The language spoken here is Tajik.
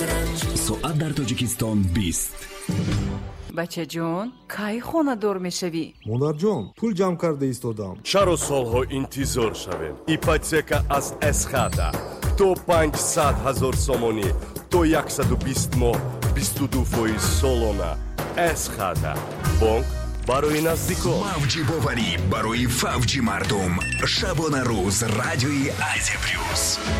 соат дар Тоҷикистон 20. бачаҷон, кай хонадор мешавӣ? модарҷон, пул ҷамъ карда истодам. чаро солҳо интизор шавем? ипотека аз эсхата то 500 000 сомонӣ то 120 моҳ 22% солона. эсхата бонк барои наздикон. мавҷи боварӣ барои фавҷи мардум. шабона рӯз радиои Азия Плюс.